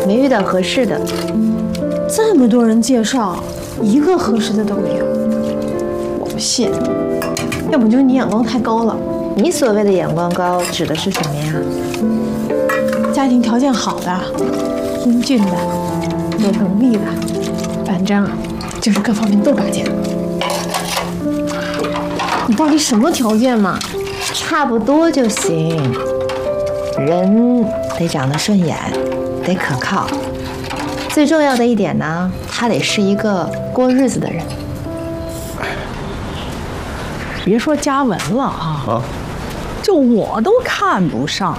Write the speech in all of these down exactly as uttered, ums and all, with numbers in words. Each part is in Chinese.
没遇到合适的。 这么多人介绍，一个合适的都没有，我不信。要不就是你眼光太高了。 你所谓的眼光高，指的是什么呀？ 家庭条件好的，英俊的，有能力的，反正就是各方面都拔尖。你到底什么条件嘛？ 差不多就行。人得长得顺眼，得可靠。最重要的一点呢，他得是一个过日子的人。 别说嘉文了啊， 啊， 就我都看不上。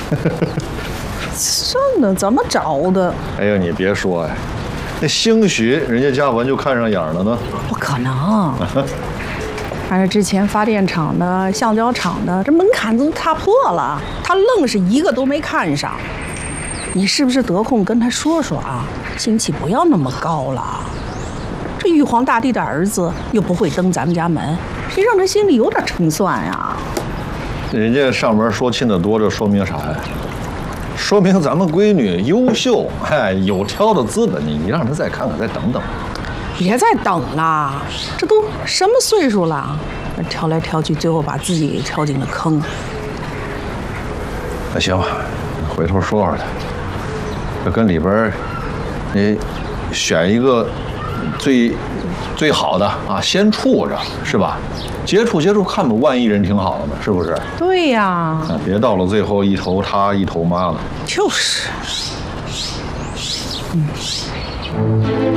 真的怎么找的？ 哎呀，你别说哎，那兴许人家嘉文就看上眼了呢。 不可能。还是之前发电厂的、橡胶厂的，这门槛都踏破了，他愣是一个都没看上。你是不是得空跟他说说啊？心气不要那么高了。这玉皇大帝的儿子又不会登咱们家门，谁让他心里有点成算呀？ 人家上门说亲的多，这说明啥呀？说明咱们闺女优秀，哎，有挑的资本。你你让她再看看，再等等。 别再等了，这都什么岁数了？挑来挑去，最后把自己给挑进了坑。 那行吧，回头说说他。这跟里边，你选一个最最好的啊，先处着是吧？接触接触看吧，万一人挺好的呢，是不是？ 对呀， 啊，别到了最后一头他一头妈了。 就是。嗯。